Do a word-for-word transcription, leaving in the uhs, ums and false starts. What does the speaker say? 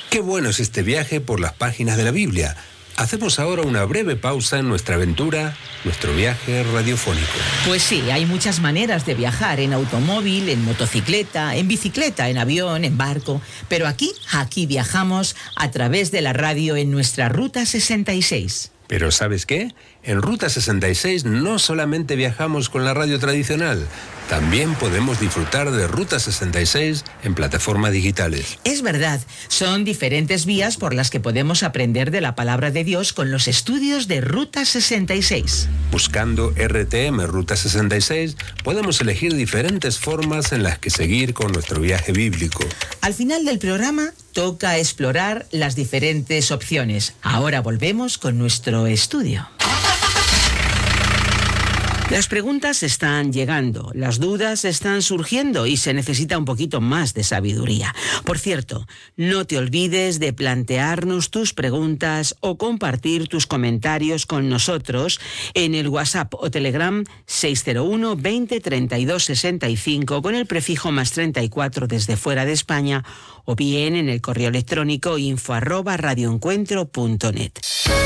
Qué bueno es este viaje por las páginas de la Biblia. Hacemos ahora una breve pausa en nuestra aventura, nuestro viaje radiofónico. Pues sí, hay muchas maneras de viajar, en automóvil, en motocicleta, en bicicleta, en avión, en barco. Pero aquí, aquí viajamos a través de la radio en nuestra Ruta sesenta y seis. Pero ¿sabes qué? En Ruta sesenta y seis no solamente viajamos con la radio tradicional, también podemos disfrutar de Ruta sesenta y seis en plataformas digitales. Es verdad, son diferentes vías por las que podemos aprender de la palabra de Dios con los estudios de Ruta sesenta y seis. Buscando R T M Ruta sesenta y seis, podemos elegir diferentes formas en las que seguir con nuestro viaje bíblico. Al final del programa, toca explorar las diferentes opciones. Ahora volvemos con nuestro estudio. Las preguntas están llegando, las dudas están surgiendo y se necesita un poquito más de sabiduría. Por cierto, no te olvides de plantearnos tus preguntas o compartir tus comentarios con nosotros en el WhatsApp o Telegram seis cero uno veinte treinta y dos sesenta y cinco con el prefijo más treinta y cuatro desde fuera de España, o bien en el correo electrónico info arroba radioencuentro punto net.